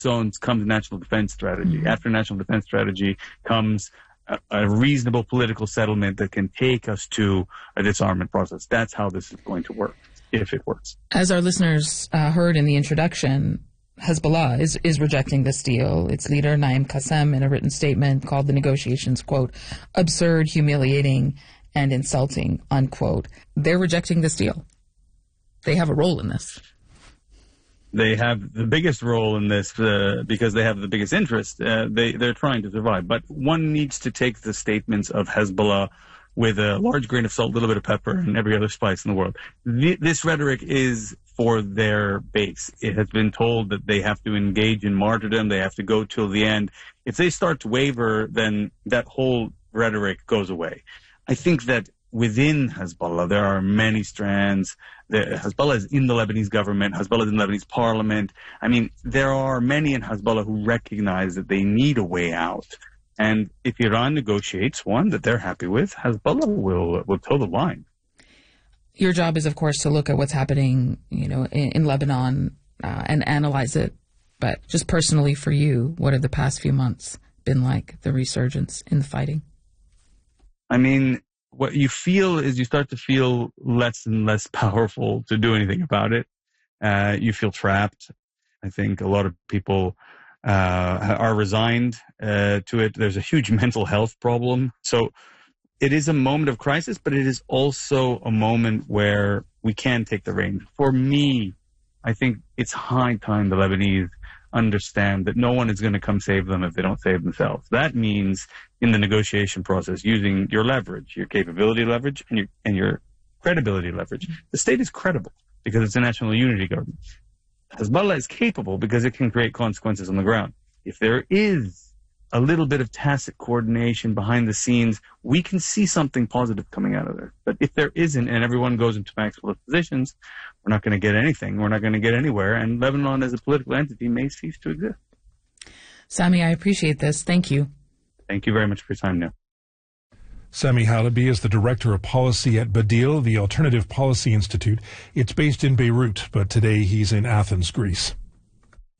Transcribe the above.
zones comes national defense strategy. After national defense strategy comes a reasonable political settlement that can take us to a disarmament process. That's how this is going to work, if it works. As our listeners heard in the introduction, Hezbollah is rejecting this deal. Its leader, Naim Qassem, in a written statement, called the negotiations, quote, absurd, humiliating, and insulting, unquote. They're rejecting this deal. They have a role in this. They have the biggest role in this because they have the biggest interest. They're trying to survive. But one needs to take the statements of Hezbollah with a large grain of salt, a little bit of pepper, and every other spice in the world. This rhetoric is for their base. It has been told that they have to engage in martyrdom. They have to go till the end. If they start to waver, then that whole rhetoric goes away. I think that within Hezbollah, there are many strands. Hezbollah is in the Lebanese government. Hezbollah is in the Lebanese parliament. I mean, there are many in Hezbollah who recognize that they need a way out. And if Iran negotiates one that they're happy with, Hezbollah will toe the line. Your job is, of course, to look at what's happening, in Lebanon and analyze it. But just personally for you, what have the past few months been like, the resurgence in the fighting? I mean, what you feel is you start to feel less and less powerful to do anything about it. You feel trapped. I think a lot of people are resigned to it. There's a huge mental health problem. So it is a moment of crisis, but it is also a moment where we can take the reins. For me, I think it's high time the Lebanese understand that no one is going to come save them if they don't save themselves. That means in the negotiation process, using your leverage, your capability leverage, and your credibility leverage. The state is credible because it's a national unity government. Hezbollah is capable because it can create consequences on the ground. If there is a little bit of tacit coordination behind the scenes, we can see something positive coming out of there. But if there isn't and everyone goes into maximalist positions, we're not going to get anything. We're not going to get anywhere. And Lebanon as a political entity may cease to exist. Sami, I appreciate this. Thank you. Thank you very much for your time, Neil. Sami Halabi is the Director of Policy at Badil, the Alternative Policy Institute. It's based in Beirut, but today he's in Athens, Greece.